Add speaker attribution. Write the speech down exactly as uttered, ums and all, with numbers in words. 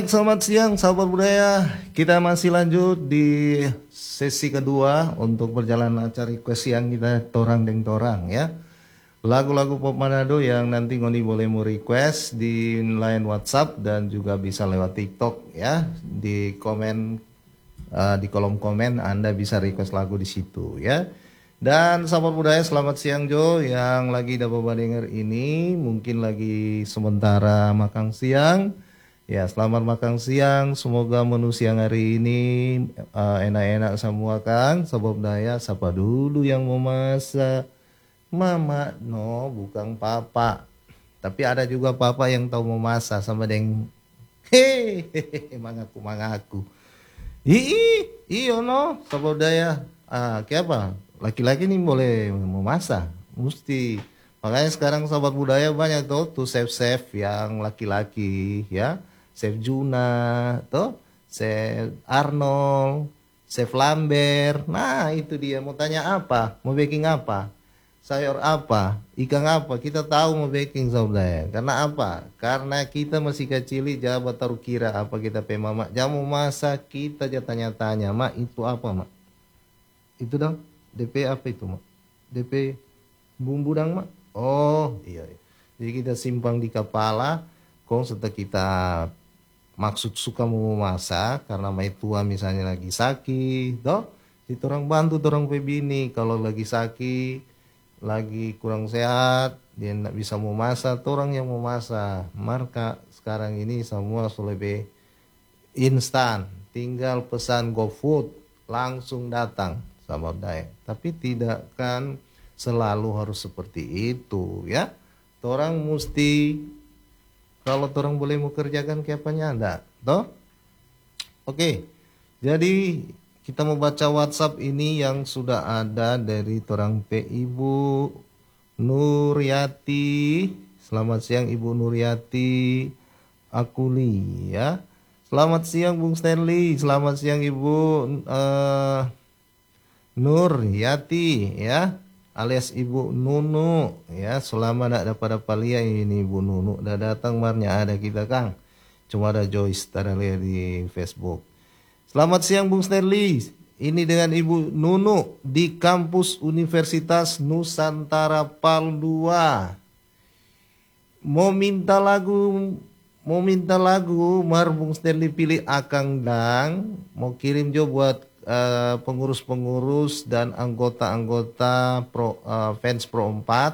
Speaker 1: Selamat siang sahabat budaya. Kita masih lanjut di sesi kedua untuk perjalanan acara request yang kita torang deng torang ya. Lagu-lagu pop Manado yang nanti Ngoni boleh mau request di line WhatsApp dan juga bisa lewat TikTok ya. Di komen uh, di kolom komen Anda bisa request lagu di situ ya. Dan sahabat budaya, selamat siang Jo yang lagi dapat denger ini, mungkin lagi sementara makan siang. Ya, selamat makan siang. Semoga menu siang hari ini uh, enak-enak semua kan. Sahabat budaya, siapa dulu yang mau masak? Mama, no, bukan papa. Tapi ada juga papa yang tahu memasak sama deng. Hehehe, mangaku mangaku. Ih, iyo no, sahabat budaya. Ah, kayak apa? Laki-laki nih boleh memasak, mesti. Makanya sekarang sahabat budaya banyak tuh tuh chef-chef yang laki-laki ya. Chef Juna, tuh, Chef Arnold, Chef Lambert. Nah, itu dia mau tanya apa? Mau baking apa? Sayur apa? Ikan apa? Kita tahu mau baking saudara. Karena apa? Karena kita masih kecil, jabat taruh kira apa kita pe mama. Jamu masak kita aja tanya-tanya, "Mak, itu apa, Mak?" Itu dong. D P apa itu, Mak? D P bumbu dong, Mak. Oh, iya, iya. Jadi kita simpang di kepala, kong setelah kita maksud suka mau masak karena mai tua misalnya lagi sakit, toh itu orang bantu orang pebini kalau lagi sakit, lagi kurang sehat, dia tidak bisa mau masak, orang yang mau masak. Marka sekarang ini semua sudah lebih instan, tinggal pesan GoFood langsung datang sama daya. Tapi tidak kan selalu harus seperti itu ya. Orang mesti kalau orang boleh mau kerjakan kayak apanya enggak, toh? Oke. Jadi kita mau baca WhatsApp ini yang sudah ada dari orang P Ibu Nuryati. Selamat siang Ibu Nuryati Akuli ya. Selamat siang Bung Stanley. Selamat siang Ibu uh, Nuryati ya. Alias Ibu Nunu ya, selama nak dapat dapat lihat ini Ibu Nunu dah datang marnya ada kita Kang, cuma ada Joyce tadi lihat di Facebook. Selamat siang Bung Stanley, ini dengan Ibu Nunu di kampus Universitas Nusantara Pal dua. Mau minta lagu, mau minta lagu, mar Bung Stanley pilih Akang Dang, mau kirim jo buat Uh, pengurus-pengurus dan anggota-anggota pro, uh, fans Pro empat